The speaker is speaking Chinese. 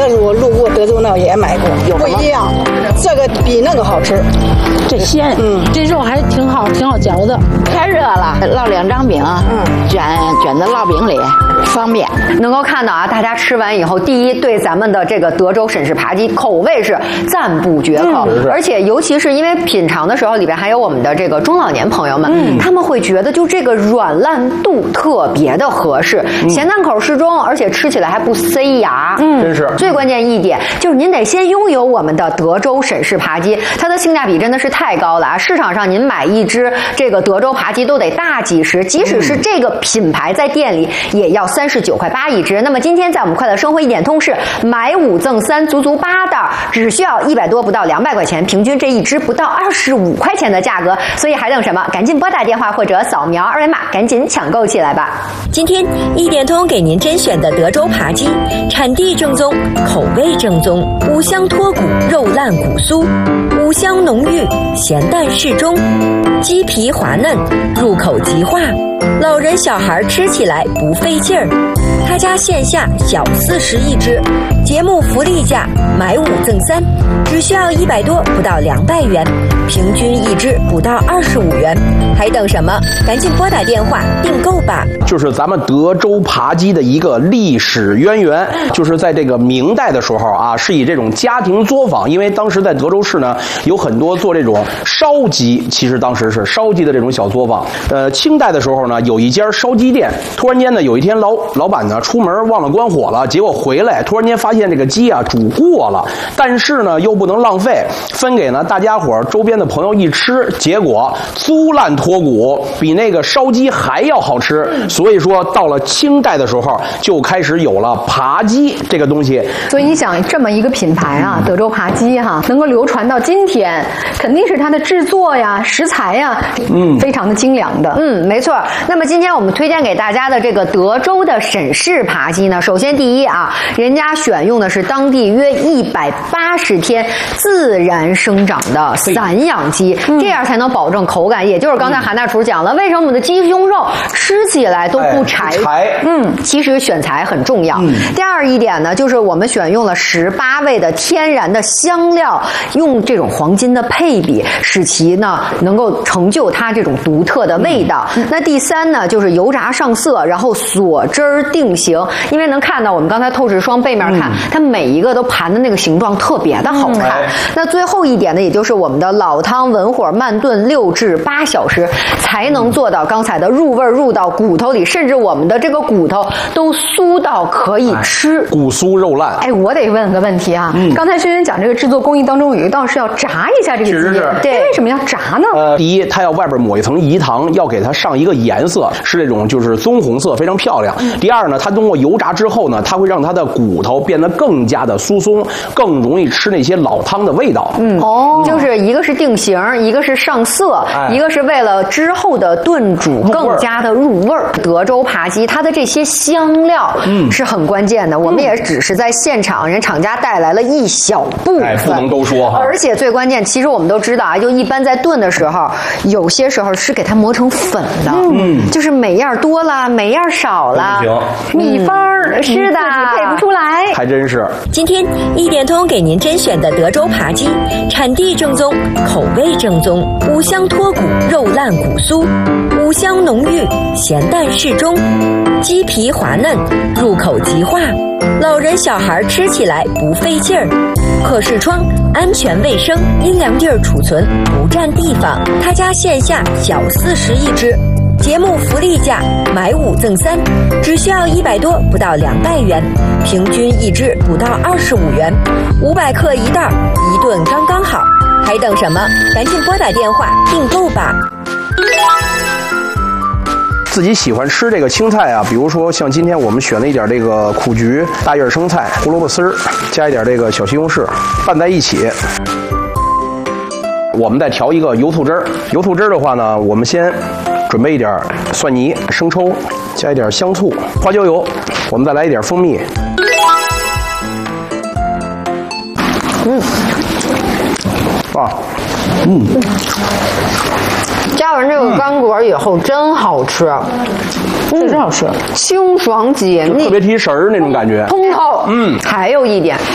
我路过德州那也买过，不一样，这个比那个好吃。 这鲜，这肉还挺好嚼的。 太热了，烙2张饼，卷在烙饼里，方便。 能够看到啊，大家吃完以后，第一对咱们的这个德州沈氏扒鸡口味是赞不绝口，而且尤其是因为品尝的时候里边还有我们的这个中老年朋友们，他们会觉得就这个软烂度特别的合适，咸淡口适中，而且吃起来还不塞牙。 真是最关键一点就是您得先拥有我们的德州沈氏扒鸡，它的性价比真的是太高了啊！市场上您买一只这个德州扒鸡都得大几十，即使是这个品牌在店里也要39.8块一只。那么今天在我们快乐生活一点通是买5赠3，足足8袋，只需要100多不到200块钱，平均这一只不到25块钱的价格，所以还等什么？赶紧拨打电话或者扫描2维码，赶紧抢购起来吧！ 今天一点通给您甄选的德州扒鸡，产地正宗，口味正宗，五香脱骨，肉烂骨酥，五香浓郁，咸淡适中，鸡皮滑嫩，入口即化，老人小孩吃起来不费劲儿。他家线下小40一只，节目福利价买5赠3，只需要100多不到200元，平均一只不到25元，还等什么？赶紧拨打电话订购吧！ 就是咱们德州扒鸡的一个历史渊源，就是在这个明代的时候啊，是以这种家庭作坊，因为当时在德州市呢有很多做这种烧鸡，其实当时是烧鸡的这种小作坊。清代的时候呢，有一家烧鸡店，突然间呢，有一天老板呢出门忘了关火了，结果回来突然间发现这个鸡啊煮过了，但是呢又不能浪费，分给呢大家伙周边的朋友一吃，结果酥烂脱骨，比那个烧鸡还要好吃。所以说到了清代的时候就开始有了扒鸡这个东西。 所以你想这么一个品牌啊，德州扒鸡哈，能够流传到今天，肯定是它的制作呀、食材呀，非常的精良的。 没错。那么今天我们推荐给大家的这个德州的沈氏扒鸡呢，首先第一啊，人家选用的是当地约180天自然生长的散养鸡，这样才能保证口感。也就是刚才韩大厨讲了，为什么我们的鸡胸肉吃起来都不柴？其实选材很重要。第二一点呢，就是我们选用了18味的天然的香料，用这种黄金的配比，使其呢能够成就它这种独特的味道。那第三呢，就是油炸上色，然后锁汁儿定型。因为能看到我们刚才透视霜背面看，它每一个都盘的那个形状特别的好看。那最后一点呢，也就是我们的老汤文火慢炖6至8小时，才能做到刚才的入味入到骨头里，甚至我们的这个骨头都酥到可以吃， 骨酥肉烂。 我得问个问题啊，刚才轩轩讲这个制作工艺当中有一道是要炸一下这个鸡，对，为什么要炸呢？ 第一，它要外边抹一层饴糖，要给它上一个颜色，是这种就是棕红色，非常漂亮。第二呢，它通过油炸之后呢，它会让它的骨头变得更加的疏松，更容易吃那些老汤的味道。 就是一个是定型，一个是上色，一个是为了之后的炖煮更加的入味儿。德州扒鸡它的这些香料是很关键的，我们也只是在现场人厂家带来了一小部分， 不能都说哈。 而且最关键，其实我们都知道啊，就一般在炖的时候，有些时候是给它磨成粉的，就是每样多了，每样少了，秘方是的，配不出来， 还真是。 今天一点通给您甄选的德州扒鸡，产地正宗，口味正宗，五香脱骨，肉烂骨酥，五香浓郁，咸淡适中，鸡皮滑嫩，入口即化，老人小孩吃起来不费劲儿，可视窗，安全卫生，阴凉地儿储存，不占地方。他家线下小40一只，节目福利价买5赠3，只需要100多不到200元，平均一只不到25元，500克一袋，一顿刚刚好。还等什么？赶紧拨打电话订购吧！ 自己喜欢吃这个青菜啊，比如说像今天我们选了一点这个苦菊、大叶生菜、胡萝卜丝儿，加一点这个小西红柿，拌在一起。我们再调一个油醋汁儿。油醋汁儿的话呢，我们先准备一点蒜泥、生抽，加一点香醋、花椒油，我们再来一点蜂蜜。 加完这个干果以后真好吃， 确实好吃， 清爽解腻， 特别提神儿那种感觉， 通透。还有一点，